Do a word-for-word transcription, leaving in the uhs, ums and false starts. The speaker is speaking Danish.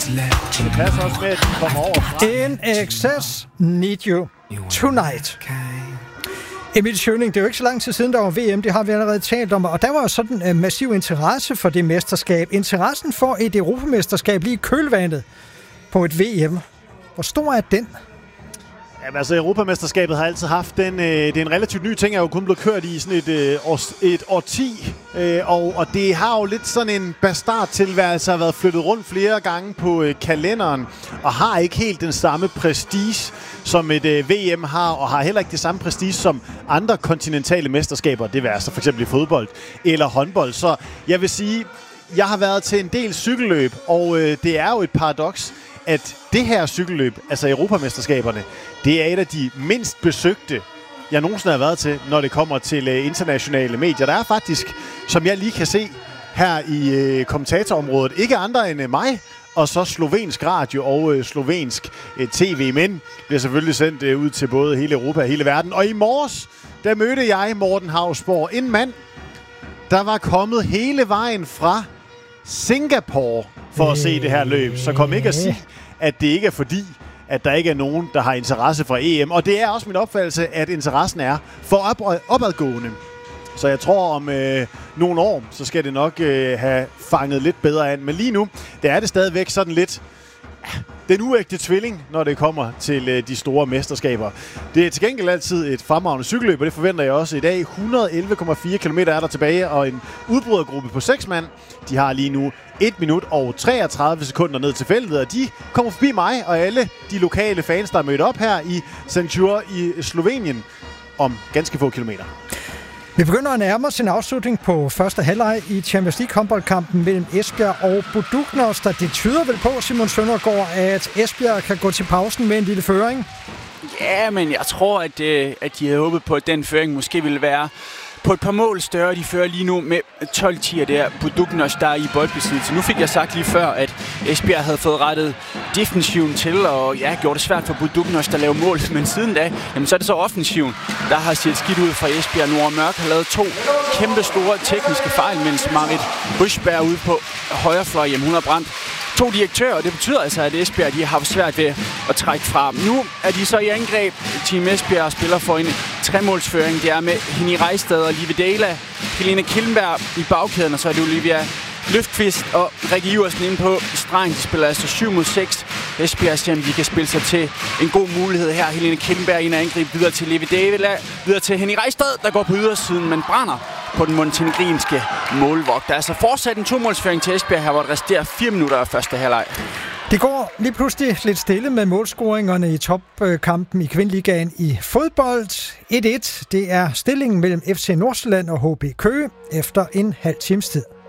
Det passer også med, at de kommer over fra. In excess, need you tonight. Emil Schøning, det er jo ikke så lang tid siden, der var V M, det har vi allerede talt om, og der var jo sådan en massiv interesse for det mesterskab. Interessen for et europamesterskab lige i kølvandet på et V M. Hvor stor er den? Jamen, altså, Europamesterskabet har altid haft den. Øh, det er en relativt ny ting, er jo kun blevet kørt i sådan et, øh, år, et årti. Øh, og, og det har jo lidt sådan en bastardtilværelse, har været flyttet rundt flere gange på øh, kalenderen, og har ikke helt den samme prestige, som et øh, V M har, og har heller ikke det samme prestige som andre kontinentale mesterskaber. Det vil altså for eksempel i fodbold eller håndbold. Så jeg vil sige, jeg har været til en del cykelløb, og øh, det er jo et paradoks, at det her cykelløb, altså Europamesterskaberne, det er et af de mindst besøgte, jeg nogensinde har været til, når det kommer til uh, internationale medier. Der er faktisk, som jeg lige kan se her i uh, kommentatorområdet, ikke andre end uh, mig, og så slovensk radio og uh, slovensk uh, tv, men bliver selvfølgelig sendt uh, ud til både hele Europa og hele verden. Og i morges, der mødte jeg Morten Hausborg, en mand, der var kommet hele vejen fra Singapore for at se det her løb. Så kom ikke at sige, at det ikke er fordi, at der ikke er nogen, der har interesse for E M. Og det er også min opfattelse, at interessen er for op- opadgående. Så jeg tror, om øh, nogle år, så skal det nok øh, have fanget lidt bedre an. Men lige nu, der er det stadigvæk sådan lidt den uægte tvilling, når det kommer til øh, de store mesterskaber. Det er til gengæld altid et fremragende cykelløb, og det forventer jeg også i dag. et hundrede og elleve komma fire kilometer er der tilbage, og en udbrydergruppe på seks mand. De har lige nu et minut og treogtredive sekunder ned til feltet, og de kommer forbi mig og alle de lokale fans, der er mødt op her i Centur i Slovenien om ganske få kilometer. Vi begynder at nærme os en afslutning på første halvleg i Champions League håndboldkampen mellem Esbjerg og Budućnost. Det tyder vel på, Simon Søndergaard, at Esbjerg kan gå til pausen med en lille føring? Ja, men jeg tror, at, at de havde håbet på, at den føring måske ville være på et par mål større. De fører lige nu med tolv ti der. Budućnost der er i boldbesiddelse. Nu fik jeg sagt lige før, at Esbjerg havde fået rettet defensiven til, og ja, gjorde det svært for Budućnost at lave mål. Men siden da, jamen, så er det så offensiven, der har set skidt ud fra Esbjerg. Nora Mørk har lavet to kæmpe store tekniske fejl, mens Marit Rysberg ude på højre fløj, jamen hun har brændt to direktører, og det betyder altså, at Esbjerg de har haft svært ved at trække fra. Nu er de så i angreb. Team Esbjerg spiller for en tremålsføring. Det er med Henny Reistad og Live Dela, Helene Killenberg i bagkæden, og så er det Olivia Løfqvist og Rikke Iversen inde på stregen. De spiller altså syv mod seks. Esbjerg siger, at de kan spille sig til en god mulighed her. Helene Killenberg ind og angreb videre til Live Dela, videre til Henny Reistad, der går på ydersiden, men brænder på den montenegrinske målvogt. Der er altså fortsat en tomålsføring til Esbjerg her, hvor det resterer fire minutter af første halvleg. Det går lige pludselig lidt stille med målscoringerne i topkampen i Kvindeligaen i fodbold. et et, det er stillingen mellem F C Nordsjælland og H B Køge efter en halv times tid.